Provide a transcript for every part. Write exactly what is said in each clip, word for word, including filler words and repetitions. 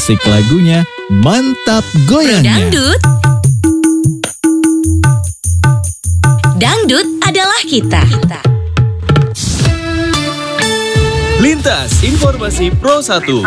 asik lagunya, mantap goyangnya. Dangdut. Dangdut adalah kita. Lintas Informasi Pro satu.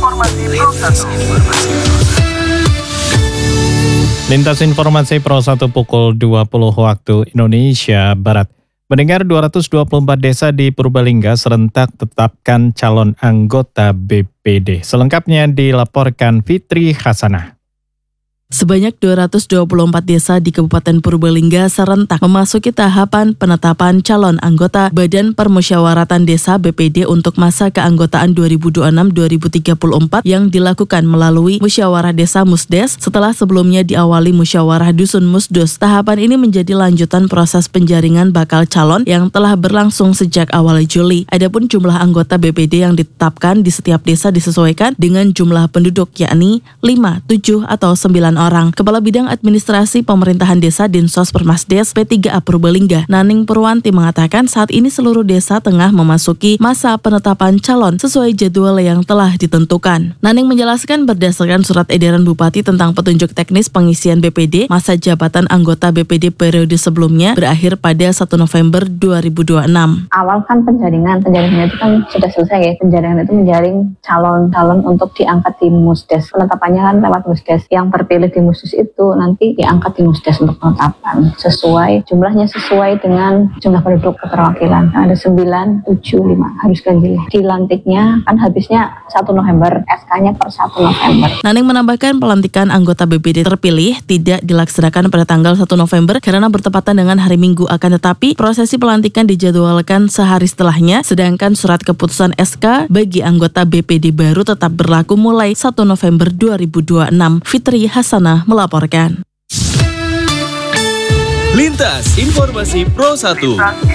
Lintas Informasi Pro satu pukul dua puluh waktu Indonesia Barat. Mendengar dua ratus dua puluh empat desa di Purbalingga serentak tetapkan calon anggota B P D. Selengkapnya dilaporkan Fitri Hasanah. Sebanyak dua ratus dua puluh empat desa di Kabupaten Purbalingga serentak memasuki tahapan penetapan calon anggota Badan Permusyawaratan Desa B P D untuk masa keanggotaan dua ribu dua puluh enam sampai dua ribu tiga puluh empat yang dilakukan melalui Musyawarah Desa Musdes setelah sebelumnya diawali Musyawarah Dusun Musdos. Tahapan ini menjadi lanjutan proses penjaringan bakal calon yang telah berlangsung sejak awal Juli. Adapun jumlah anggota B P D yang ditetapkan di setiap desa disesuaikan dengan jumlah penduduk, yakni lima, tujuh, atau sembilan orang. Kepala Bidang Administrasi Pemerintahan Desa Dinsos Permasdes P tiga A Purbalingga, Naning Purwanti mengatakan saat ini seluruh desa tengah memasuki masa penetapan calon sesuai jadwal yang telah ditentukan. Naning menjelaskan berdasarkan surat edaran Bupati tentang petunjuk teknis pengisian B P D, masa jabatan anggota B P D periode sebelumnya berakhir pada satu November dua ribu dua puluh enam. Awal kan penjaringan, penjaringan itu kan sudah selesai ya. Penjaringan itu menjaring calon-calon untuk diangkat di Musdes. Penetapannya kan lewat Musdes. Yang terpilih di Musdes itu nanti diangkat di Musdes untuk penetapan sesuai jumlahnya sesuai dengan jumlah penduduk keterwakilan. Ada sembilan, tujuh, lima harus ganjil. Dilantiknya kan habisnya satu November, S K-nya per satu November. Naning menambahkan pelantikan anggota B P D terpilih tidak dilaksanakan pada tanggal satu November karena bertepatan dengan hari Minggu, akan tetapi prosesi pelantikan dijadwalkan sehari setelahnya, sedangkan surat keputusan S K bagi anggota B P D baru tetap berlaku mulai satu November dua ribu dua puluh enam. Fitri Hasanah melaporkan. Lintas Informasi Pro satu.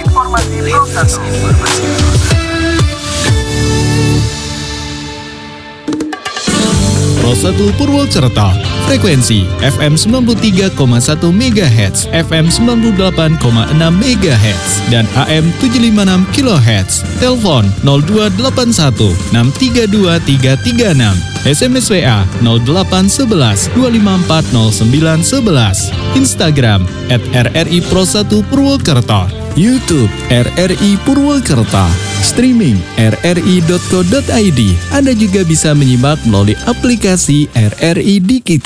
Pro satu Purwokerto, frekuensi F M sembilan puluh tiga koma satu megahertz, F M sembilan puluh delapan koma enam megahertz, dan A M tujuh ratus lima puluh enam kilohertz. Telepon nol dua delapan satu enam tiga dua tiga tiga enam. S M S W A nol delapan satu satu dua lima empat nol sembilan satu satu. Instagram at R R I Pro satu Purwokerto. YouTube R R I Purwokerto. Streaming r r i dot co dot i d. Anda juga bisa menyimak melalui aplikasi R R I di kita.